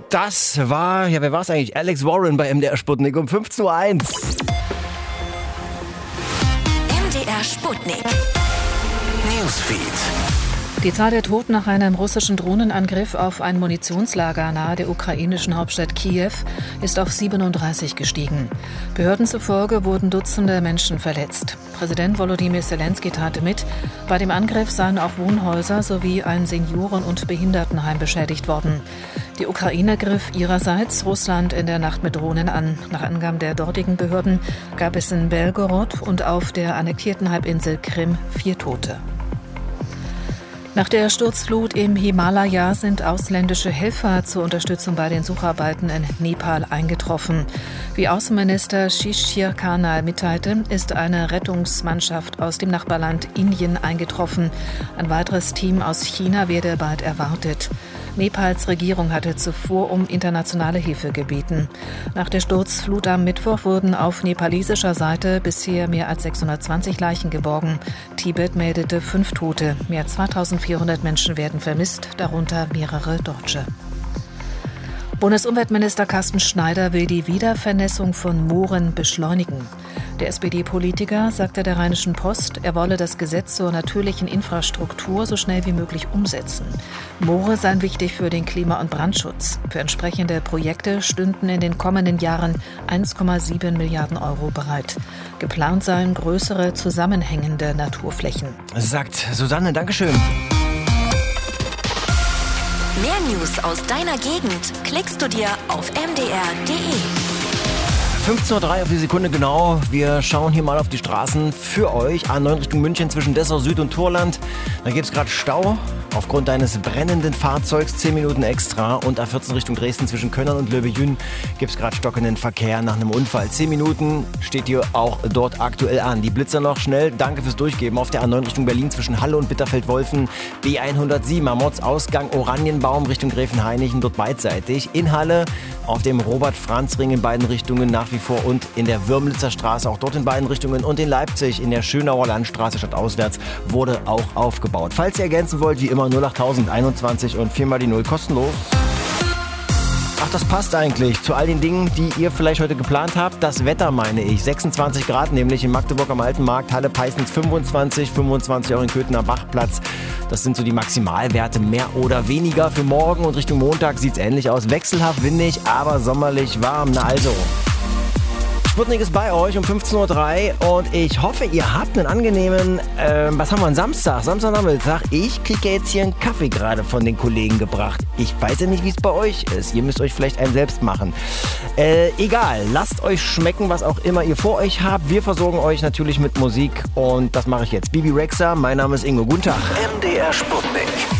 Das war, wer war es eigentlich? Alex Warren bei MDR Sputnik um 15:01 Uhr. MDR Sputnik. Newsfeed. Die Zahl der Toten nach einem russischen Drohnenangriff auf ein Munitionslager nahe der ukrainischen Hauptstadt Kiew ist auf 37 gestiegen. Behörden zufolge wurden Dutzende Menschen verletzt. Präsident Volodymyr Zelensky teilte mit, bei dem Angriff seien auch Wohnhäuser sowie ein Senioren- und Behindertenheim beschädigt worden. Die Ukraine griff ihrerseits Russland in der Nacht mit Drohnen an. Nach Angaben der dortigen Behörden gab es in Belgorod und auf der annektierten Halbinsel Krim 4 Tote. Nach der Sturzflut im Himalaya sind ausländische Helfer zur Unterstützung bei den Sucharbeiten in Nepal eingetroffen. Wie Außenminister Shishir Khanal mitteilte, ist eine Rettungsmannschaft aus dem Nachbarland Indien eingetroffen. Ein weiteres Team aus China werde bald erwartet. Nepals Regierung hatte zuvor um internationale Hilfe gebeten. Nach der Sturzflut am Mittwoch wurden auf nepalesischer Seite bisher mehr als 620 Leichen geborgen. Tibet meldete 5 Tote. Mehr als 2400 Menschen werden vermisst, darunter mehrere Deutsche. Bundesumweltminister Carsten Schneider will die Wiedervernässung von Mooren beschleunigen. Der SPD-Politiker sagte der Rheinischen Post, er wolle das Gesetz zur natürlichen Infrastruktur so schnell wie möglich umsetzen. Moore seien wichtig für den Klima- und Brandschutz. Für entsprechende Projekte stünden in den kommenden Jahren 1,7 Milliarden Euro bereit. Geplant seien größere zusammenhängende Naturflächen. Sagt Susanne, Dankeschön. Mehr News aus deiner Gegend klickst du dir auf mdr.de. 15:03 Uhr auf die Sekunde genau. Wir schauen hier mal auf die Straßen für euch. A9 Richtung München zwischen Dessau Süd und Thorland. Da gibt es gerade Stau aufgrund eines brennenden Fahrzeugs, 10 Minuten extra. Und A14 Richtung Dresden zwischen Könnern und Löbejün gibt es gerade stockenden Verkehr nach einem Unfall. 10 Minuten steht hier auch dort aktuell an. Die Blitzer noch schnell. Danke fürs Durchgeben. Auf der A9 Richtung Berlin zwischen Halle und Bitterfeld-Wolfen. B107 am Ortsausgang Oranienbaum Richtung Gräfenhainichen, dort beidseitig. In Halle auf dem Robert-Franz-Ring in beiden Richtungen nach wie vor und in der Würmlitzer Straße auch dort in beiden Richtungen und in Leipzig in der Schönauer Landstraße stadtauswärts wurde auch aufgebaut. Falls ihr ergänzen wollt, wie immer 08000 21 und 4 mal die 0 kostenlos. Ach, das passt eigentlich zu all den Dingen, die ihr vielleicht heute geplant habt. Das Wetter meine ich. 26 Grad nämlich in Magdeburg am Alten Markt, Halle Peissnitz 25 auch in Köthener Bachplatz. Das sind so die Maximalwerte, mehr oder weniger. Für morgen und Richtung Montag sieht es ähnlich aus. Wechselhaft windig, aber sommerlich warm. Na also. Sputnik ist bei euch um 15:03 Uhr und ich hoffe, ihr habt einen angenehmen, was haben wir, einen Samstagnachmittag. Ich kriege jetzt hier einen Kaffee gerade von den Kollegen gebracht. Ich weiß ja nicht, wie es bei euch ist. Ihr müsst euch vielleicht einen selbst machen. Egal, lasst euch schmecken, was auch immer ihr vor euch habt. Wir versorgen euch natürlich mit Musik und das mache ich jetzt. Bibi Rexha, mein Name ist Ingo. Guten Tag. MDR Sputnik.